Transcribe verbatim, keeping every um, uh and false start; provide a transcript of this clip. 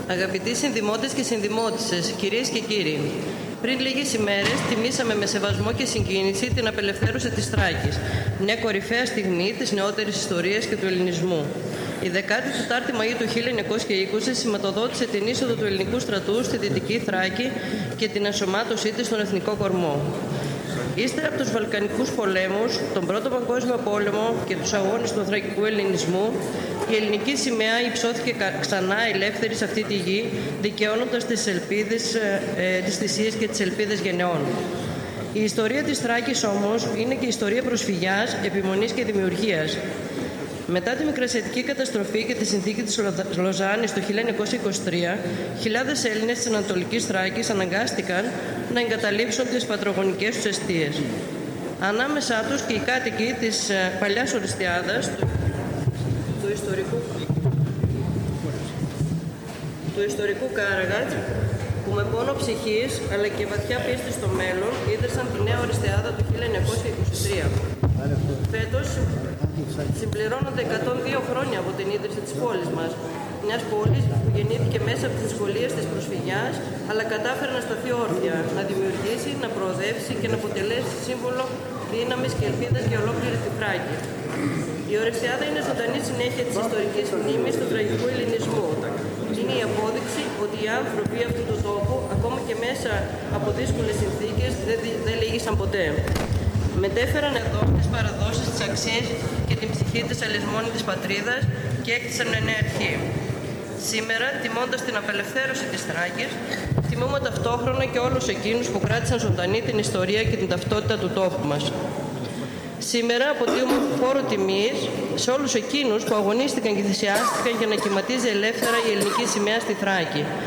Αγαπητοί συνδημότες και συνδημότισσες, κυρίες και κύριοι, πριν λίγες ημέρες τιμήσαμε με σεβασμό και συγκίνηση την απελευθέρωση της Θράκης, μια κορυφαία στιγμή της νεότερης ιστορίας και του ελληνισμού. Η δεκάτη τετάρτη Μαΐου του χίλια εννιακόσια είκοσι σηματοδότησε την είσοδο του ελληνικού στρατού στη Δυτική Θράκη και την ενσωμάτωσή της στον εθνικό κορμό. Ύστερα από τους Βαλκανικούς πολέμους, τον Πρώτο Παγκόσμιο Πόλεμο και τους αγώνες του θρακικού ελληνισμού, η ελληνική σημαία υψώθηκε ξανά ελεύθερη σε αυτή τη γη, δικαιώνοντας τις ελπίδες, ε, τις θυσίες και τις ελπίδες γενεών. Η ιστορία της Θράκης όμως είναι και ιστορία προσφυγιάς, επιμονής και δημιουργίας. Μετά τη Μικρασιατική καταστροφή και τη συνθήκη της Λοζάνης το χίλια εννιακόσια είκοσι τρία, χιλιάδες Έλληνες της Ανατολικής Θράκης αναγκάστηκαν να εγκαταλείψουν τις πατρογονικές τους εστίες. Ανάμεσά τους και οι κάτοικοι της παλιάς Οριστιάδας, του, του, ιστορικού, του ιστορικού Κάργατ, που με πόνο ψυχής αλλά και βαθιά πίστη στο μέλλον ίδρυσαν τη νέα Οριστιάδα το χίλια εννιακόσια είκοσι τρία. Φέτος συμπληρώνονται εκατόν δύο χρόνια από την ίδρυση της πόλης μας, μιας πόλης που γεννήθηκε μέσα από τις δυσκολίες της προσφυγιάς, αλλά κατάφερε να σταθεί όρθια, να δημιουργήσει, να προοδεύσει και να αποτελέσει σύμβολο δύναμης και ελπίδας για ολόκληρη τη Θράκη. Η Οριστιάδα είναι ζωντανή συνέχεια της ιστορικής μνήμης του τραγικού ελληνισμού. Είναι η απόδειξη ότι οι άνθρωποι αυτού του τόπου, ακόμα και μέσα από δύσκολες συνθήκες, δεν, δεν λύγησαν ποτέ. Μετέφεραν εδώ τις παραδόσεις, τις αξίες και την ψυχή της αλυσμόνητης πατρίδας και έκτισαν μια νέα αρχή. Σήμερα, τιμώντας την απελευθέρωση της Θράκης, τιμούμε ταυτόχρονα και όλους εκείνους που κράτησαν ζωντανή την ιστορία και την ταυτότητα του τόπου μας. Σήμερα αποτείουμε φόρο τιμής σε όλους εκείνους που αγωνίστηκαν και θυσιάστηκαν για να κυματίζει ελεύθερα η ελληνική σημαία στη Θράκη.